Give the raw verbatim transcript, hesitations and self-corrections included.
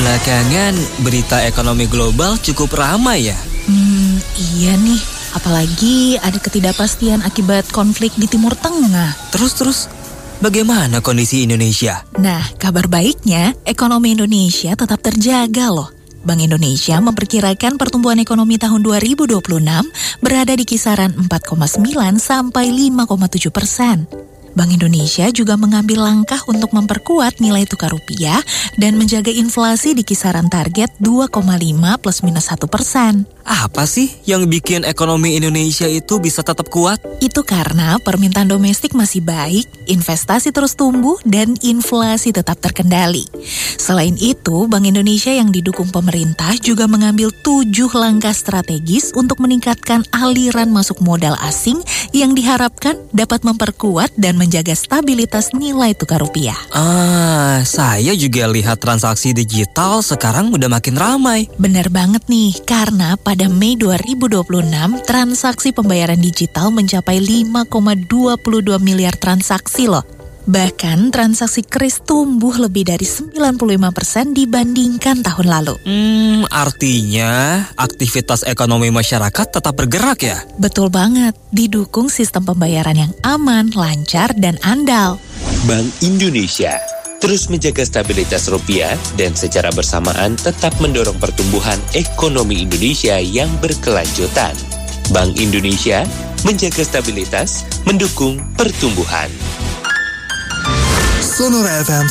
Belakangan berita ekonomi global cukup ramai ya? Hmm, iya nih. Apalagi ada ketidakpastian akibat konflik di Timur Tengah. Terus-terus, bagaimana kondisi Indonesia? Nah, kabar baiknya, ekonomi Indonesia tetap terjaga loh. Bank Indonesia memperkirakan pertumbuhan ekonomi tahun dua ribu dua puluh enam berada di kisaran empat koma sembilan sampai lima koma tujuh persen. Bank Indonesia juga mengambil langkah untuk memperkuat nilai tukar rupiah dan menjaga inflasi di kisaran target dua koma lima plus minus satu persen. Apa sih yang bikin ekonomi Indonesia itu bisa tetap kuat? Itu karena permintaan domestik masih baik, investasi terus tumbuh, dan inflasi tetap terkendali. Selain itu, Bank Indonesia yang didukung pemerintah juga mengambil tujuh langkah strategis untuk meningkatkan aliran masuk modal asing yang diharapkan dapat memperkuat dan menjaga stabilitas nilai tukar rupiah. Ah, saya juga lihat transaksi digital sekarang udah makin ramai. Benar banget nih, karena pada Mei dua ribu dua puluh enam, transaksi pembayaran digital mencapai lima koma dua dua miliar transaksi loh. Bahkan transaksi kris tumbuh lebih dari sembilan puluh lima persen dibandingkan tahun lalu. Hmm, artinya aktivitas ekonomi masyarakat tetap bergerak ya? Betul banget, didukung sistem pembayaran yang aman, lancar, dan andal. Bank Indonesia terus menjaga stabilitas rupiah dan secara bersamaan tetap mendorong pertumbuhan ekonomi Indonesia yang berkelanjutan. Bank Indonesia menjaga stabilitas, mendukung pertumbuhan. Sonora F M